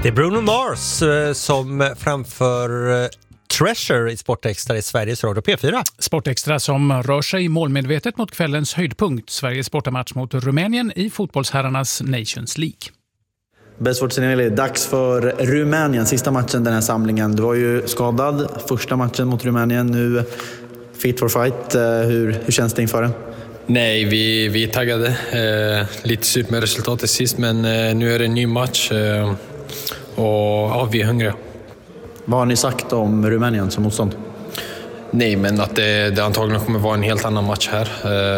Det är Bruno Mars som framför Treasure i Sportextra i Sveriges Radio P4. Sportextra som rör sig målmedvetet mot kvällens höjdpunkt. Sveriges bortamatch mot Rumänien i fotbollsherrarnas Nations League. Besfort Seneli, dags för Rumänien. Sista matchen den här samlingen. Du var ju skadad första matchen mot Rumänien. Nu fit for fight. Hur känns det inför den? Nej, vi är taggade. Lite surt med resultatet sist, men nu är det en ny match. Och ja, vi är hungriga. Vad har ni sagt om Rumänien som motstånd? Nej, men att det antagligen kommer vara en helt annan match här.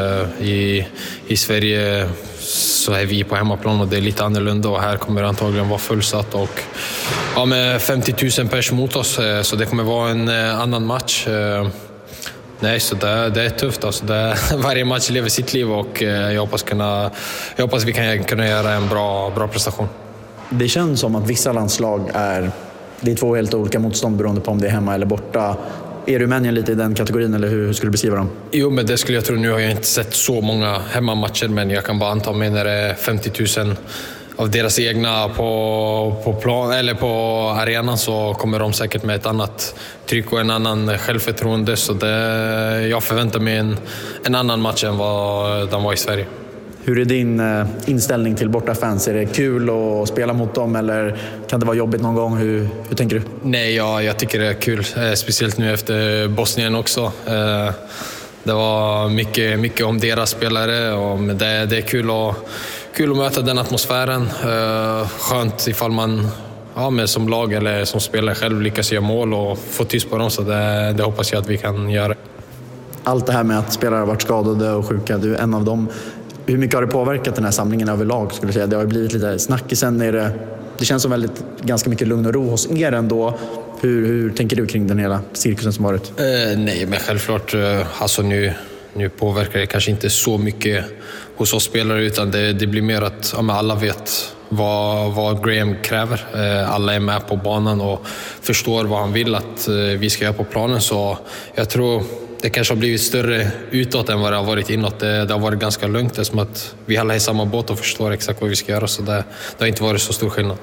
I Sverige så är vi på hemmaplan och det är lite annorlunda, och här kommer det antagligen vara fullsatt och ja, med 50 000 pers mot oss, så det kommer vara en annan match. Nej, så det är tufft. Alltså varje match lever sitt liv, och jag hoppas vi kan kunna göra en bra prestation. Det känns som att vissa landslag det är två helt olika motstånd beroende på om det är hemma eller borta. Är Rumänien lite i den kategorin, eller hur skulle du beskriva dem? Jo, men det skulle jag tro. Nu har jag inte sett så många hemmamatcher, men jag kan bara anta mig när det är 50 000 av deras egna på plan eller på arenan, så kommer de säkert med ett annat tryck och en annan självförtroende. Så jag förväntar mig en annan match än vad den var i Sverige. Hur är din inställning till bortafans? Är det kul att spela mot dem, eller kan det vara jobbigt någon gång? Hur tänker du? Nej, jag tycker det är kul. Speciellt nu efter Bosnien också. Det var mycket om deras spelare, och det är kul att möta den atmosfären. Skönt ifall man som lag eller som spelare själv lyckas göra mål och få tyst på dem, så det hoppas jag att vi kan göra. Allt det här med att spelare har varit skadade och sjuka, du är en av dem. Hur mycket har det påverkat den här samlingen överlag, skulle jag säga? Det har blivit lite snackisen. Det känns som ganska mycket lugn och ro hos er ändå. Hur tänker du kring den hela cirkusen som varit? Nej, men självklart. Alltså nu påverkar det kanske inte så mycket hos oss spelare, utan det blir mer att alla vet vad Graham kräver. Alla är med på banan och förstår vad han vill att vi ska göra på planen. Så jag tror det kanske har blivit större utåt än vad det har varit inåt. Det har varit ganska lugnt, eftersom att vi alla är i samma båt och förstår exakt vad vi ska göra. Så det har inte varit så stor skillnad.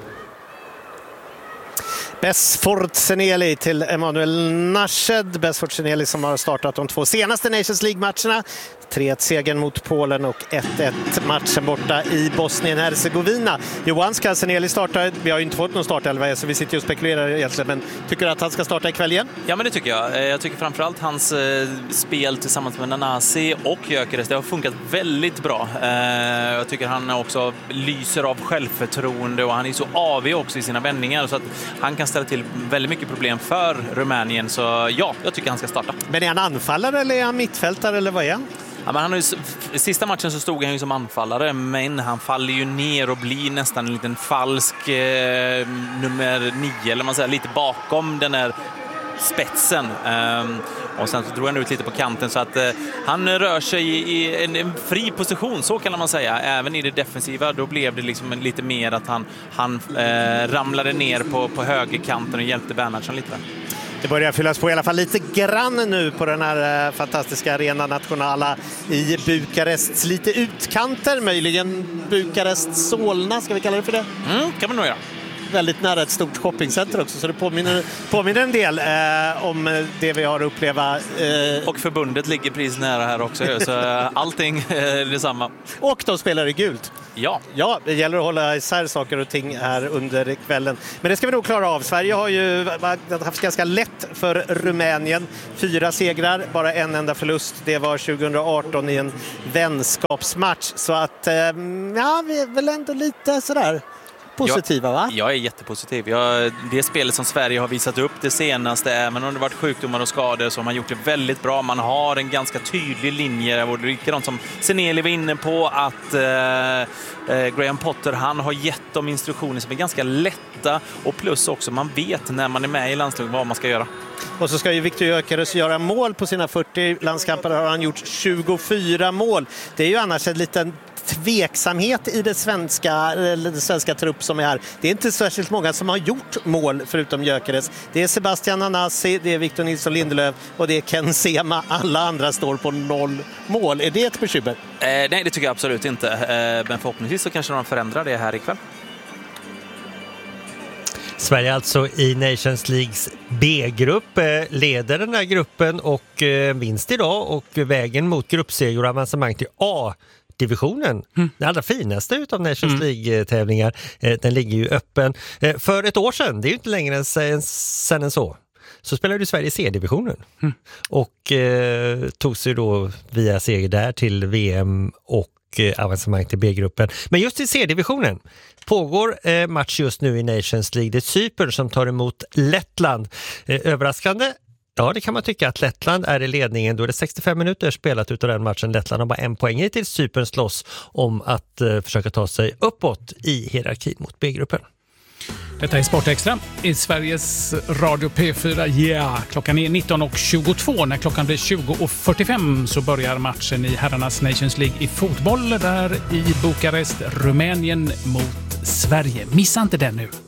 Besfort Seneli till Emanuel Nashed. Besfort Seneli som har startat de 2 senaste Nations League-matcherna. 3-1-segern mot Polen och 1-1 matchen borta i Bosnien-Hercegovina. Johan, ska Seneli starta? Vi har ju inte fått någon startelva, så vi sitter ju och spekulerar egentligen. Men tycker du att han ska starta ikväll igen? Ja, men det tycker jag. Jag tycker framförallt hans spel tillsammans med Nanasi och Gyökeres, det har funkat väldigt bra. Jag tycker han också lyser av självförtroende, och han är så avig också i sina vändningar, så att han kan ställa till väldigt mycket problem för Rumänien. Så ja, jag tycker han ska starta. Men är han anfallare eller är han mittfältare, eller vad är han? Ja, men i sista matchen så stod han ju som anfallare, men han faller ju ner och blir nästan en liten falsk nummer 9, eller man säger, lite bakom den här spetsen. Och sen så drog han ut lite på kanten, så att han rör sig i en fri position, så kan man säga. Även i det defensiva, då blev det liksom lite mer att han ramlade ner på högerkanten och hjälpte Bernhardsson lite. Det börjar fyllas på i alla fall lite grann nu på den här fantastiska Arena Nationala i Bukarests lite utkanter, möjligen Bukarest Solna, ska vi kalla det för det? Kan man nog göra. Väldigt nära ett stort shoppingcenter också, så det påminner en del om det vi har uppleva. Och förbundet ligger precis nära här också, så allting är detsamma. Och de spelar i gult. Ja, det gäller att hålla isär saker och ting här under kvällen. Men det ska vi nog klara av. Sverige har ju haft ganska lätt för Rumänien. 4 segrar, bara en enda förlust. Det var 2018 i en vänskapsmatch. Så att, vi är väl ändå lite sådär positiva, va? Jag är jättepositiv. Det spelet som Sverige har visat upp det senaste, även om det varit sjukdomar och skador, så har man gjort det väldigt bra. Man har en ganska tydlig linje, och det är likadant som Seneli var inne på, att Graham Potter, han har gett dem instruktioner som är ganska lätta, och plus också man vet när man är med i landslaget vad man ska göra. Och så ska ju Viktor Gyökeres göra mål på sina 40 landskamper, har han gjort 24 mål. Det är ju annars en liten tveksamhet i det svenska trupp som är här. Det är inte särskilt många som har gjort mål förutom Gyökeres. Det är Sebastian Nanasi, det är Victor Nilsson Lindelöf och det är Ken Sema. Alla andra står på 0 mål. Är det ett bekymmer? Nej, det tycker jag absolut inte. Men förhoppningsvis så kanske de förändrar det här ikväll. Sverige alltså i Nations Leagues B-grupp, leder den här gruppen och vinst idag och vägen mot gruppseger och avancemang till A-divisionen. Det allra finaste utav Nations League-tävlingar, den ligger ju öppen. För ett år sedan, det är ju inte längre sedan än så spelade ju Sverige i C-divisionen och tog sig då via seger där till VM och avancemang till B-gruppen. Men just i C-divisionen pågår match just nu i Nations League. Det är Cypern som tar emot Lettland. Överraskande? Ja, det kan man tycka att Lettland är i ledningen. Då är det 65 minuter spelat utav den matchen. Lettland har bara 1 poäng hittills. Cypern slåss om att försöka ta sig uppåt i hierarkin mot B-gruppen. Detta är Sportextra i Sveriges Radio P4. Klockan är 19.22. När klockan blir 20.45 så börjar matchen i herrarnas Nations League i fotboll där i Bukarest, Rumänien mot Sverige. Missa inte den nu.